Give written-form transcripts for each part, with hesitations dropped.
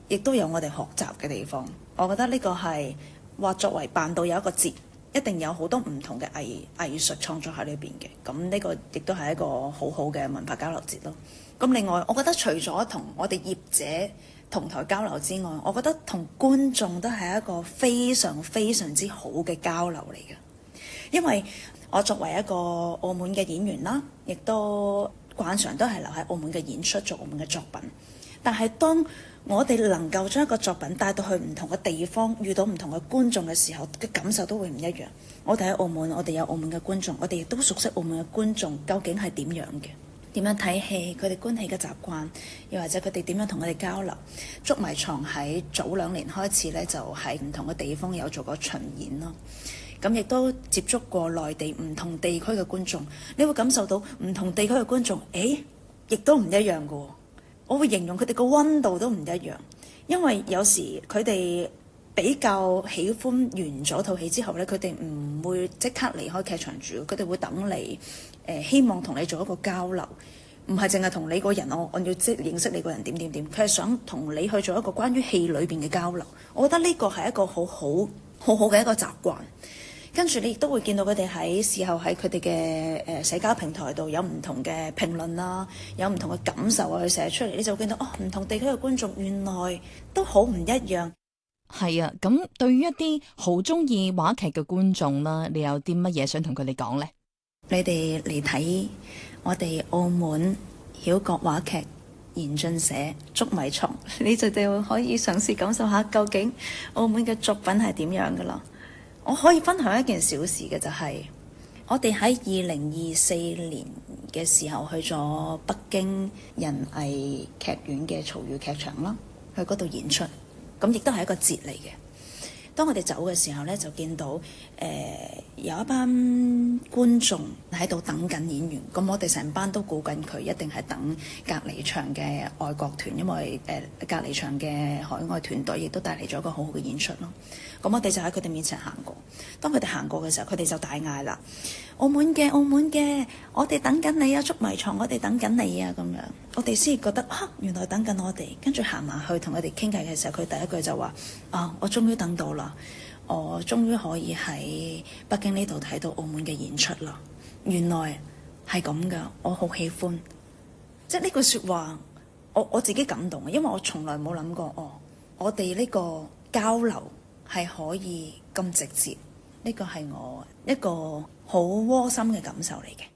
亦都有我哋學習嘅地方。我覺得呢個係話作為辦到有一個節，一定有好多唔同嘅藝術創作喺裏邊嘅。咁呢個亦都係一個好好嘅文化交流節咯。咁另外，我覺得除咗同我哋業者同台交流之外，我覺得同觀眾都係一個非常非常之好嘅交流嚟嘅。因為我作為一個澳門嘅演員啦，亦都慣常都係留喺澳門嘅演出，做澳門嘅作品。但係當我哋能夠將一個作品帶到去唔同嘅地方，遇到唔同嘅觀眾嘅時候，嘅感受都會唔一樣。我哋喺澳門，我哋有澳門嘅觀眾，我哋亦都熟悉澳門嘅觀眾究竟係點樣嘅，點樣睇戲，佢哋觀戲嘅習慣，又或者佢哋點樣同我哋交流。捉迷藏喺早2年開始呢，就喺唔同嘅地方有做過巡演咯。咁亦都接觸過內地唔同地區嘅觀眾，你會感受到唔同地區嘅觀眾，亦都唔一樣嘅喎。我會形容佢哋個溫度都唔一樣，因為有時佢哋比較喜歡完咗套戲之後呢，佢哋唔會即刻離開劇場住，佢哋會等你，希望同你做一個交流，唔係淨係同你個人，我要即認識你個人點點點，佢係想同你去做一個關於戲裏邊嘅交流。我覺得呢個係一個好好嘅一個習慣。跟住你亦都會見到佢哋喺事後喺佢哋嘅社交平台度有唔同嘅評論啦，有唔同嘅感受啊，去寫出嚟，你就會見到唔同地區嘅觀眾原來都好唔一樣。 係啊，咁對於一啲好中意話劇嘅觀眾啦，你有啲乜嘢想同佢哋講呢？ 你哋嚟睇我哋澳門曉角話劇延進社捉迷藏，你哋可以嘗試感受下究竟澳門嘅作品係點樣噶啦。我可以分享一件小事嘅，就係我哋喺2024年嘅時候去咗北京人藝劇院嘅曹禺劇場啦，去嗰度演出，咁亦都係一個節嚟嘅。當我哋走嘅時候呢，就見到有一班觀眾喺度等緊演員，咁我哋成班都估緊佢一定係等隔離場嘅外國團，因為隔離場嘅海外團隊亦都帶嚟咗一個好好嘅演出咯。咁我哋就喺佢哋面前行過，當佢哋行過嘅時候，佢哋就大嗌啦：澳門嘅，我哋等緊你啊！捉迷藏，我哋等緊你啊！咁樣，我哋先覺得原來等緊我哋。跟住行埋去同佢哋傾偈嘅時候，佢第一句就話：我終於等到啦！我終於可以喺北京呢度睇到澳門嘅演出啦！原來係咁噶，我好喜歡。即係呢句説話，我自己感動，因為我從來冇諗過，我哋呢個交流係可以咁直接，呢個係我一個好窩心嘅感受嚟嘅。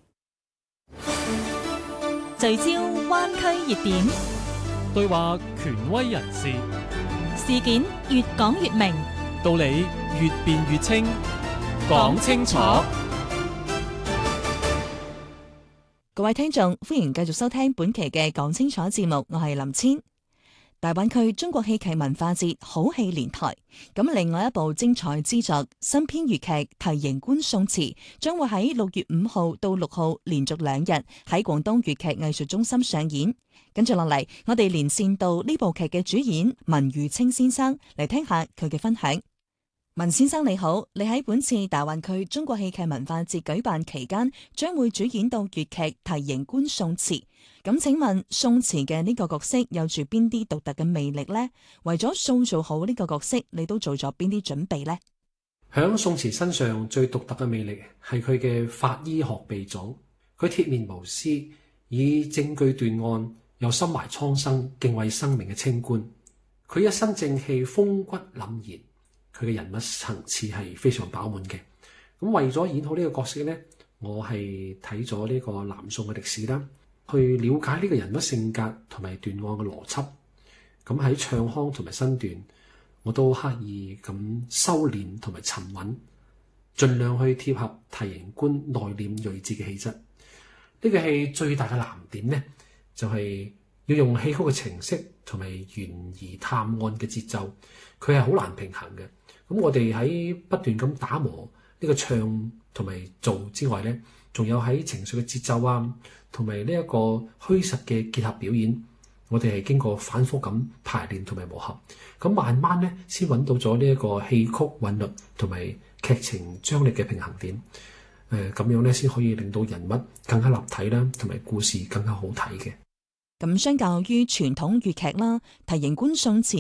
聚焦灣區熱點， 對話權威人士， 事件越講越明， 道理越辯越清，講清楚。 各位聽眾，歡迎繼續收聽本期嘅講清楚節目，我係林千。大灣區中國戲劇文化節好戲連台，咁另外一部精彩之作新編粵劇《題型觀宋詞》將會喺6月5號到6號連續2日喺廣東粵劇藝術中心上演。跟住落嚟，我哋連線到呢部劇嘅主演文如清先生嚟聽下佢嘅分享。文先生你好，你喺本次大灣區中國戲劇文化節舉辦期間，將會主演到粵劇《題型觀宋詞》。咁請問宋詞嘅呢個角色有住邊啲獨特嘅魅力呢？為咗塑造好呢個角色，你都做咗邊啲準備呢？ 響宋詞身上最獨特嘅魅力係佢嘅法醫學鼻祖，佢鐵面無私，以證據斷案，又心懷蒼生、敬畏生命嘅清官。佢一身正氣，風骨凜然，佢嘅人物層次係非常飽滿嘅。咁為咗演好呢個角色呢，我係睇咗呢個南宋嘅歷史啦，去了解呢個人物性格同埋斷案嘅邏輯。咁喺唱腔同埋身段，我都刻意咁修煉同埋沉穩，盡量去貼合題型觀內斂睿智嘅氣質。呢個戲最大嘅難點呢，就係要用戲曲嘅程式同埋懸疑探案嘅節奏，佢係好難平衡嘅。咁我哋喺不斷咁打磨呢個唱同埋做之外呢，仲有喺情緒嘅節奏啊，同埋呢一個虛實嘅結合表演，我哋係經過反覆咁排練同埋磨合，咁慢慢呢先揾到咗呢一個戲曲韻律同埋劇情張力嘅平衡點。咁樣呢先可以令到人物更加立體啦，同埋故事更加好睇嘅。 咁相較於傳統粵劇啦，題型觀宋詞